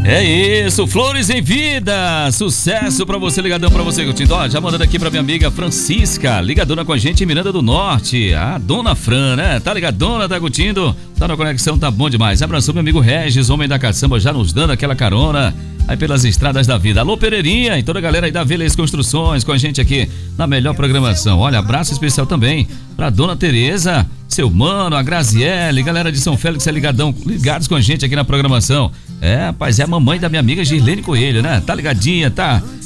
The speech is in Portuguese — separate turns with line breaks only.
É isso, Flores em Vida, sucesso pra você, ligadão pra você, curtindo. Ó, já mandando aqui pra minha amiga Francisca, ligadona com a gente em Miranda do Norte, a Dona Fran, né? Tá ligadona, tá curtindo, tá na conexão, tá bom demais. Abraçou meu amigo Regis, homem da caçamba, já nos dando aquela carona aí pelas estradas da vida. Alô, Pereirinha e toda a galera aí da Velez Construções com a gente aqui na melhor programação. Olha, abraço especial também pra Dona Tereza, seu mano, a Graziele, galera de São Félix, ligados com a gente aqui na programação. É, rapaz, é a mamãe da minha amiga Girlene Coelho, né? Tá ligadinha, tá